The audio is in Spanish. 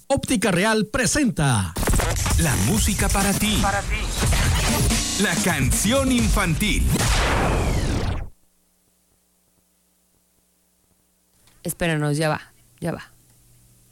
Óptica Real presenta la música para ti. La canción infantil. Espéranos, ya va.